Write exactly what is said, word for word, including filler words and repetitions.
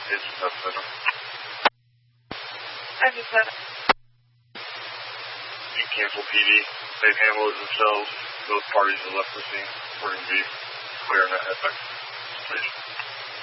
Agent seven seven. Agent seven. You can cancel P D. They've handled it themselves. Those parties have left the scene. We're going to be clearing that head back to the station.